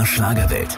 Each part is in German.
MDR Schlagerwelt.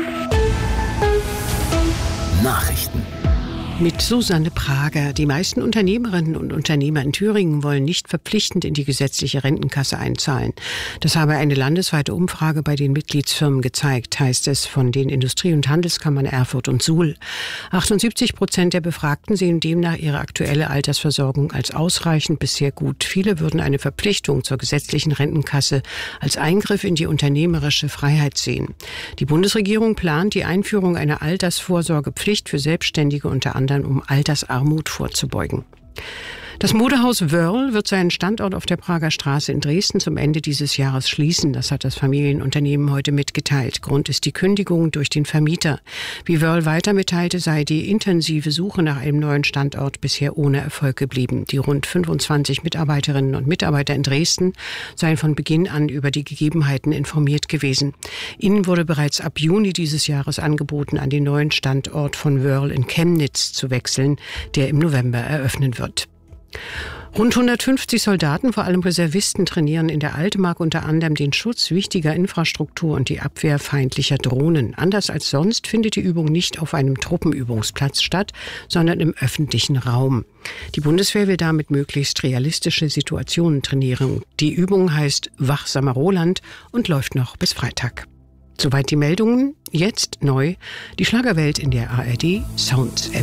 Nachrichten. Mit Susanne Prager. Die meisten Unternehmerinnen und Unternehmer in Thüringen wollen nicht verpflichtend in die gesetzliche Rentenkasse einzahlen. Das habe eine landesweite Umfrage bei den Mitgliedsfirmen gezeigt, heißt es von den Industrie- und Handelskammern Erfurt und Suhl. 78% der Befragten sehen demnach ihre aktuelle Altersversorgung als ausreichend bis sehr gut. Viele würden eine Verpflichtung zur gesetzlichen Rentenkasse als Eingriff in die unternehmerische Freiheit sehen. Die Bundesregierung plant die Einführung einer Altersvorsorgepflicht für Selbstständige, unter anderem um Altersarmut vorzubeugen. Das Modehaus Wöhrl wird seinen Standort auf der Prager Straße in Dresden zum Ende dieses Jahres schließen. Das hat das Familienunternehmen heute mitgeteilt. Grund ist die Kündigung durch den Vermieter. Wie Wöhrl weiter mitteilte, sei die intensive Suche nach einem neuen Standort bisher ohne Erfolg geblieben. Die rund 25 Mitarbeiterinnen und Mitarbeiter in Dresden seien von Beginn an über die Gegebenheiten informiert gewesen. Ihnen wurde bereits ab Juni dieses Jahres angeboten, an den neuen Standort von Wöhrl in Chemnitz zu wechseln, der im November eröffnen wird. Rund 150 Soldaten, vor allem Reservisten, trainieren in der Altmark unter anderem den Schutz wichtiger Infrastruktur und die Abwehr feindlicher Drohnen. Anders als sonst findet die Übung nicht auf einem Truppenübungsplatz statt, sondern im öffentlichen Raum. Die Bundeswehr will damit möglichst realistische Situationen trainieren. Die Übung heißt Wachsamer Roland und läuft noch bis Freitag. Soweit die Meldungen. Jetzt neu die Schlagerwelt in der ARD Sounds App.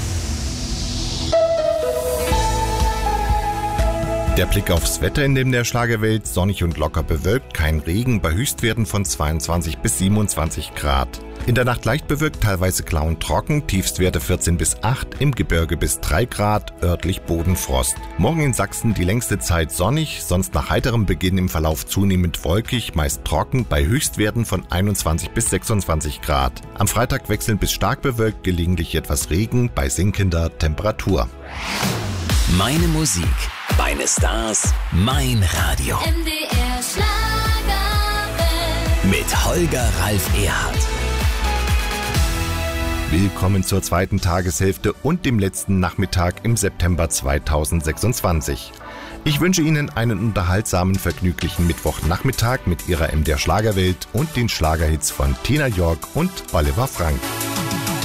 Der Blick aufs Wetter in der Schlagerwelt: sonnig und locker bewölkt, kein Regen, bei Höchstwerten von 22 bis 27 Grad. In der Nacht leicht bewölkt, teilweise klar und trocken, Tiefstwerte 14 bis 8, im Gebirge bis 3 Grad, örtlich Bodenfrost. Morgen in Sachsen die längste Zeit sonnig, sonst nach heiterem Beginn im Verlauf zunehmend wolkig, meist trocken, bei Höchstwerten von 21 bis 26 Grad. Am Freitag wechselnd bis stark bewölkt, gelegentlich etwas Regen, bei sinkender Temperatur. Meine Musik, meine Stars, mein Radio. MDR Schlagerwelt. Mit Holger Ralf Erhardt. Willkommen zur zweiten Tageshälfte und dem letzten Nachmittag im September 2026. Ich wünsche Ihnen einen unterhaltsamen, vergnüglichen Mittwochnachmittag mit Ihrer MDR Schlagerwelt und den Schlagerhits von Tina York und Oliver Frank.